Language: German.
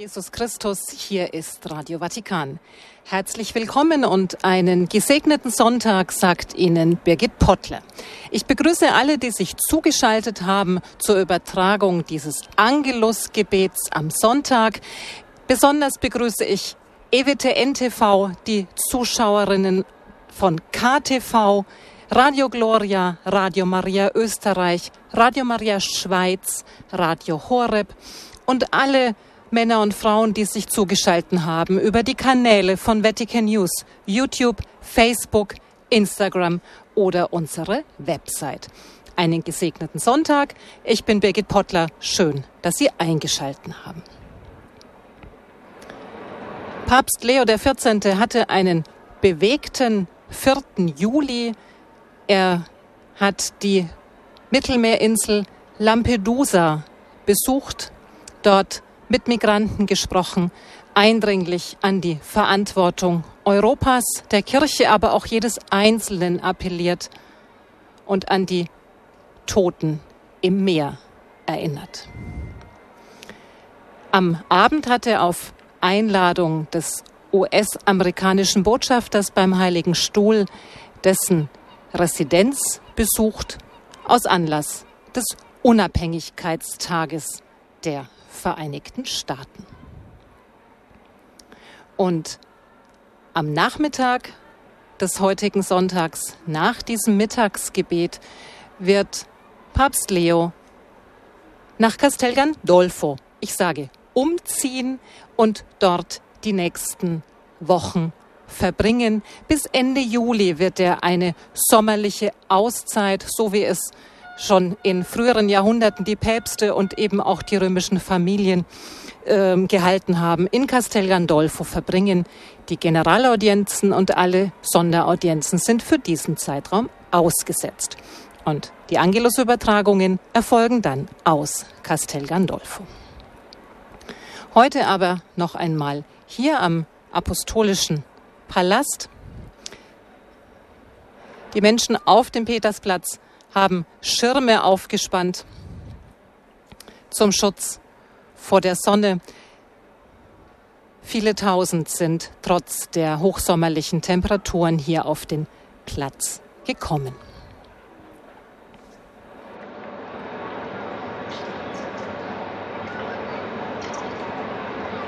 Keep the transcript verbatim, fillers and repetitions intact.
Jesus Christus, hier ist Radio Vatikan. Herzlich willkommen und einen gesegneten Sonntag, sagt Ihnen Birgit Pottler. Ich begrüße alle, die sich zugeschaltet haben zur Übertragung dieses Angelusgebets am Sonntag. Besonders begrüße ich E W T N T V, die Zuschauerinnen von K T V, Radio Gloria, Radio Maria Österreich, Radio Maria Schweiz, Radio Horeb und alle Männer und Frauen, die sich zugeschaltet haben über die Kanäle von Vatican News, YouTube, Facebook, Instagram oder unsere Website. Einen gesegneten Sonntag. Ich bin Birgit Pottler. Schön, dass Sie eingeschaltet haben. Papst Leo der vierzehnte hatte einen bewegten vierten Juli. Er hat die Mittelmeerinsel Lampedusa besucht, dort mit Migranten gesprochen, eindringlich an die Verantwortung Europas, der Kirche, aber auch jedes Einzelnen appelliert und an die Toten im Meer erinnert. Am Abend hat er auf Einladung des U S-amerikanischen Botschafters beim Heiligen Stuhl dessen Residenz besucht, aus Anlass des Unabhängigkeitstages der Vereinigten Staaten. Und am Nachmittag des heutigen Sonntags, nach diesem Mittagsgebet, wird Papst Leo nach Castel Gandolfo, ich sage, umziehen und dort die nächsten Wochen verbringen. Bis Ende Juli wird er eine sommerliche Auszeit, so wie es schon in früheren Jahrhunderten die Päpste und eben auch die römischen Familien äh, gehalten haben, in Castel Gandolfo verbringen. Die Generalaudienzen und alle Sonderaudienzen sind für diesen Zeitraum ausgesetzt. Und die Angelusübertragungen erfolgen dann aus Castel Gandolfo. Heute aber noch einmal hier am Apostolischen Palast. Die Menschen auf dem Petersplatz haben Schirme aufgespannt zum Schutz vor der Sonne. Viele Tausend sind trotz der hochsommerlichen Temperaturen hier auf den Platz gekommen.